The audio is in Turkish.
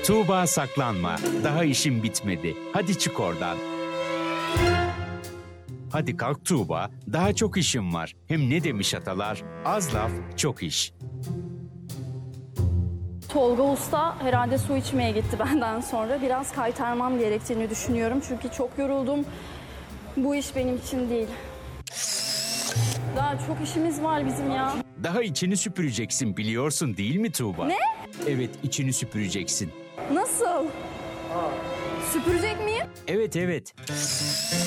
Tuğba saklanma. Daha işim bitmedi. Hadi çık oradan. Hadi kalk Tuğba. Daha çok işim var. Hem ne demiş atalar? Az laf, çok iş. Tolga Usta herhalde su içmeye gitti benden sonra. Biraz kaytarmam gerektiğini düşünüyorum. Çünkü çok yoruldum. Bu iş benim için değil. Daha çok işimiz var bizim ya. Daha içini süpüreceksin biliyorsun değil mi Tuğba? Ne? Evet, içini süpüreceksin. Nasıl? Süpürecek miyim? Evet.